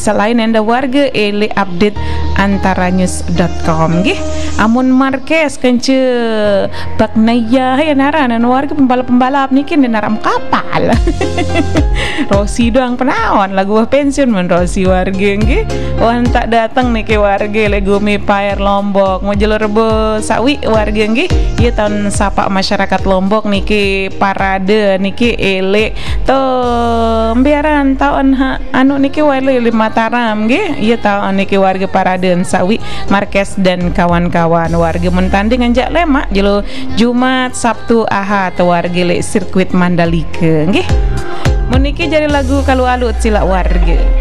selain anda warga ele update antaranyus.com nggih. Amun Marquez kence Baknaya ya naranan warga pembalap-pembalap niki naram kapal. Rossi doang penaon lagu pensiun men Rossi warga nggih. Wah tak datang niki warga legumi pair Lombok mau jalur rebo sawi warga nggih. Ieu tahun sapa masyarakat Lombok niki parade niki ele to biaran tahun anu niki wali Mataram nggih. Ieu tahun niki warga parade sawi Marquez dan kawan-kawan warga mentanding anjak lemak jelo Jumat Sabtu Ahad warga le sirkuit Mandalika nggih. Muniki jadi lagu kalau alut sila warga.